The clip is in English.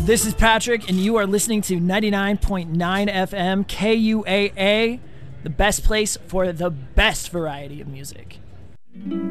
This is Patrick, and you are listening to 99.9 FM KUAA, the best place for the best variety of music.